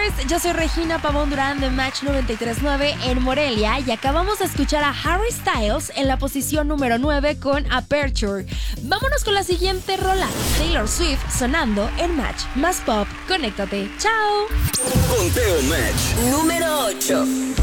tardes, yo soy Regina Pavón Durán de Match 93.9 en Morelia y acabamos de escuchar a Harry Styles en la posición número 9 con Aperture. Vámonos con la siguiente rola, Taylor Swift sonando en Match más Pop. Conéctate, chao. Conteo Match número 8.